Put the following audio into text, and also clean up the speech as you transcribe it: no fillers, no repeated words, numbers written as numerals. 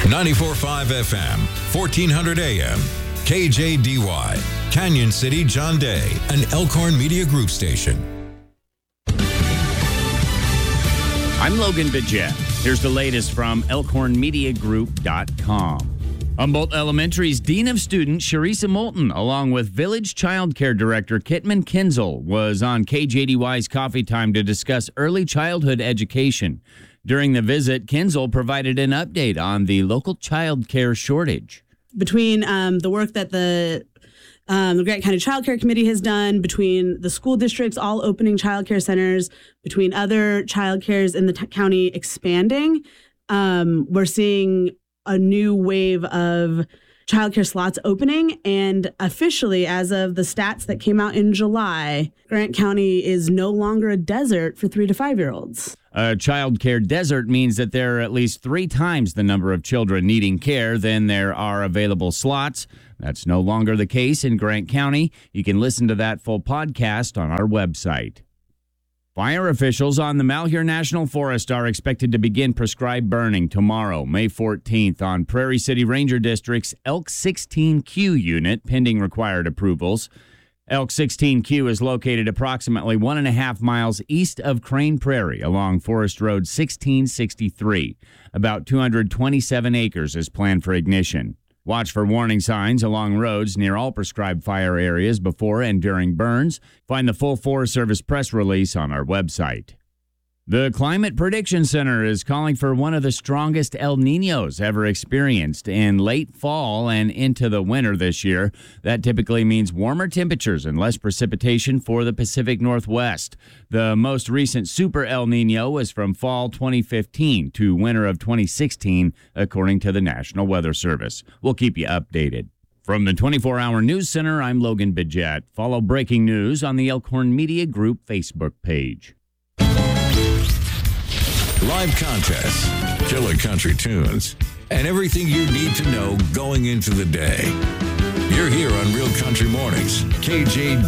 94.5 FM, 1400 AM, KJDY, Canyon City, John Day, an Elkhorn Media Group station. I'm Logan Bidget. Here's the latest from ElkhornMediaGroup.com. Humboldt Elementary's Dean of Students, Sharisa Moulton, along with Village Child Care Director Kitman Kinzel, was on KJDY's Coffee Time to discuss early childhood education. During the visit, Kinzel provided an update on the local child care shortage. Between the work that the Grant County Child Care Committee has done, between the school districts all opening child care centers, between other child cares in the county expanding, we're seeing a new wave of childcare slots opening, and officially, as of the stats that came out in July, Grant County is no longer a desert for 3 to 5-year-olds. A child care desert means that there are at least 3 times the number of children needing care than there are available slots. That's no longer the case in Grant County. You can listen to that full podcast on our website. Fire officials on the Malheur National Forest are expected to begin prescribed burning tomorrow, May 14th, on Prairie City Ranger District's Elk 16Q unit, pending required approvals. Elk 16Q is located approximately 1.5 miles east of Crane Prairie along Forest Road 1663. About 227 acres is planned for ignition. Watch for warning signs along roads near all prescribed fire areas before and during burns. Find the full Forest Service press release on our website. The Climate Prediction Center is calling for one of the strongest El Niños ever experienced in late fall and into the winter this year. That typically means warmer temperatures and less precipitation for the Pacific Northwest. The most recent Super El Niño was from fall 2015 to winter of 2016, according to the National Weather Service. We'll keep you updated. From the 24-Hour News Center, I'm Logan Bidget. Follow breaking news on the Elkhorn Media Group Facebook page. Live contests, killer country tunes, and everything you need to know going into the day. You're here on Real Country Mornings, KJ.